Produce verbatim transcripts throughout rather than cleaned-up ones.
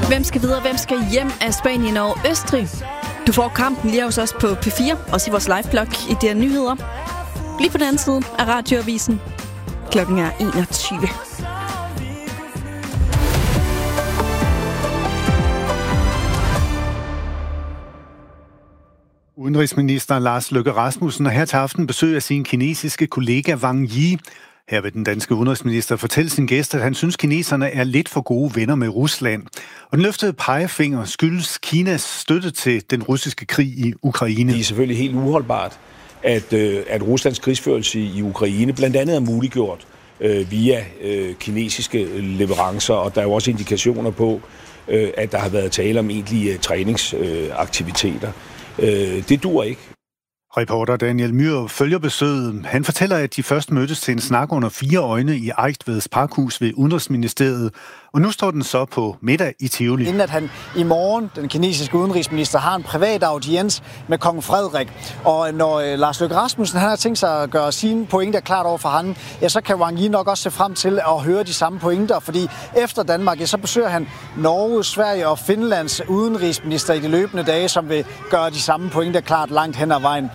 Hvem skal videre, hvem skal hjem af Spanien og Østrig? Du får kampen lige hos os på P fire, også i vores liveblog i D R Nyheder. Lige på den anden side af Radioavisen. Klokken er enogtyve. Udenrigsminister Lars Løkke Rasmussen har her til aften besøg af sin kinesiske kollega Wang Yi. Her vil den danske udenrigsminister fortælle sin gæst, at han synes, kineserne er lidt for gode venner med Rusland. Og den løftede pegefinger skyldes Kinas støtte til den russiske krig i Ukraine. Det er selvfølgelig helt uholdbart, at, øh, at Ruslands krigsførelse i Ukraine blandt andet er muliggjort øh, via øh, kinesiske leverancer, og der er jo også indikationer på, øh, at der har været tale om egentlige træningsaktiviteter. Øh, det dur ikke. Reporter Daniel Myhr følger besøget. Han fortæller, at de først mødtes til en snak under fire øjne i Eigtveds Parkhus ved Udenrigsministeriet. Og nu står den så på middag i Tivoli. Inden at han i morgen, den kinesiske udenrigsminister, har en privat audiens med kong Frederik. Og når Lars Løkke Rasmussen han har tænkt sig at gøre sine pointer klart over for ham, ja, så kan Wang Yi nok også se frem til at høre de samme pointer. Fordi efter Danmark, ja, så besøger han Norge, Sverige og Finlands udenrigsminister i de løbende dage, som vil gøre de samme pointer klart langt hen ad vejen.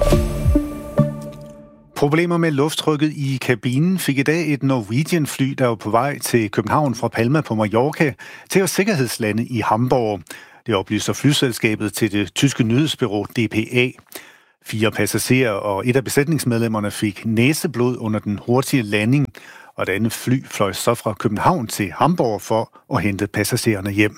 Problemer med lufttrykket i kabinen fik i dag et Norwegian-fly, der var på vej til København fra Palma på Mallorca, til at sikkerhedslande i Hamburg. Det oplyser flyselskabet til det tyske nyhedsbureau D P A. Fire passagerer og et af besætningsmedlemmerne fik næseblod under den hurtige landing, og det andet fly fløj så fra København til Hamburg for at hente passagererne hjem.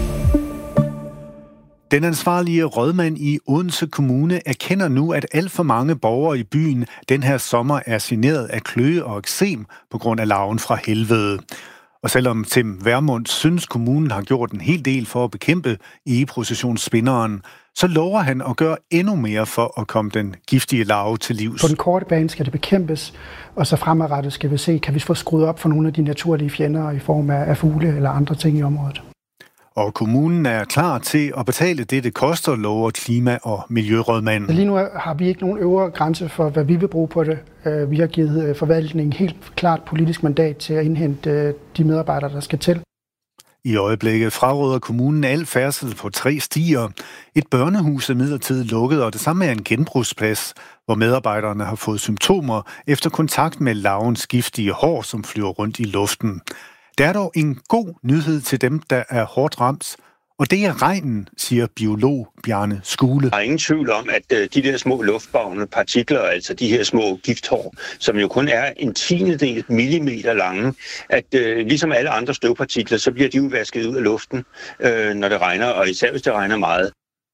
Den ansvarlige rådmand i Odense Kommune erkender nu, at alt for mange borgere i byen den her sommer er generet af kløe og eksem på grund af larven fra helvede. Og selvom Tim Vermund synes, kommunen har gjort en hel del for at bekæmpe egeprocessionsspinderen, så lover han at gøre endnu mere for at komme den giftige larve til livs. På den korte bane skal det bekæmpes, og så fremadrettet skal vi se, kan vi få skruet op for nogle af de naturlige fjender i form af fugle eller andre ting i området. Og kommunen er klar til at betale det, det koster, lover klima- og miljørådmanden. Lige nu har vi ikke nogen øvre grænse for, hvad vi vil bruge på det. Vi har givet forvaltningen helt klart politisk mandat til at indhente de medarbejdere, der skal til. I øjeblikket fraråder kommunen al færdsel på tre stier. Et børnehus er midlertidigt lukket, og det samme er en genbrugsplads, hvor medarbejderne har fået symptomer efter kontakt med larvens giftige hår, som flyver rundt i luften. Der er dog en god nyhed til dem, der er hårdt ramt, og det er regnen, siger biolog Bjarne Skule. Der er ingen tvivl om, at de der små luftbårne partikler, altså de her små gifthår, som jo kun er en tiendedel millimeter lange, at øh, ligesom alle andre støvpartikler, så bliver de jo vasket ud af luften, øh, når det regner, og især hvis det regner meget.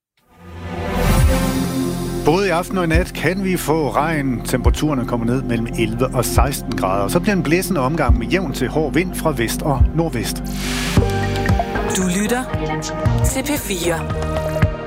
Både i aften og i nat kan vi få regn. Temperaturerne kommer ned mellem elleve og seksten grader. Og så bliver en blæsende omgang med jævn til hård vind fra vest og nordvest. Du lytter til P fire.